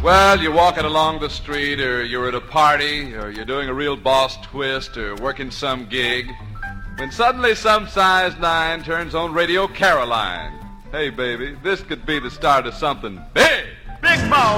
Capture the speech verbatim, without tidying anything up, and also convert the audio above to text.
Well, you're walking along the street, or you're at a party, or you're doing a real boss twist, or working some gig, when suddenly some size nine turns on Radio Caroline. Hey, baby, this could be the start of something big. Big Balls.